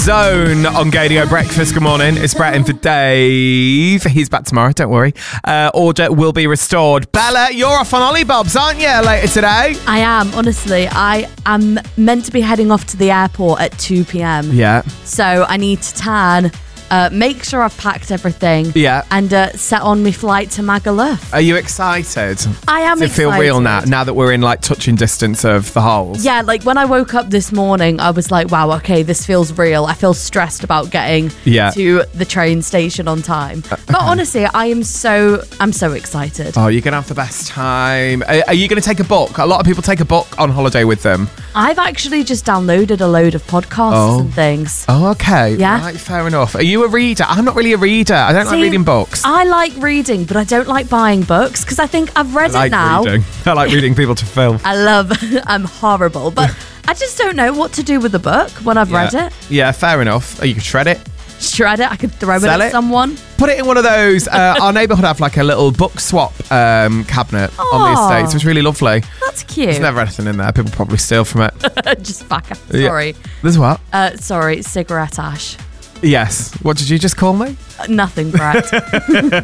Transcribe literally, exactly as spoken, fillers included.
Zone on Gadio Breakfast. Good morning. It's Brett in for Dave. He's back tomorrow, don't worry. Uh, order will be restored. Bella, you're off on Ollybobs, aren't you, later today? I am, honestly. I am meant to be heading off to the airport at two p.m. Yeah. So I need to tan, uh, make sure I've packed everything, Yeah. and uh, set on my flight to Magaluf. Are you excited? I am Does it feel excited. real now, now that we're in like touching distance of the holes? Yeah, like when I woke up this morning, I was like, wow, okay, this feels real. I feel stressed about getting Yeah. to the train station on time. But honestly, I am so, I'm so excited. Oh, you're going to have the best time. Are, are you going to take a book? A lot of people take a book on holiday with them. I've actually just downloaded a load of podcasts Oh. and things. Oh, okay. Yeah. Right, fair enough. Are you a reader? I'm not really a reader. I don't like See, reading books. I like reading, but I don't like buying books because I think I've read I like it now. reading. I like reading people to film. I love, I'm horrible, but I just don't know what to do with the book when I've read Yeah. it. Yeah, fair enough. Oh, you could shred it. Shred it, I could throw Sell it at it? someone. Put it in one of those. Uh, our neighbourhood have like a little book swap um, cabinet on the Aw. estates. It's really lovely. That's cute. There's never anything in there. People probably steal from it. just back up. Yeah. Sorry. There's what? Uh, sorry, cigarette ash. Yes. What did you just call me? Uh, Nothing, Brett.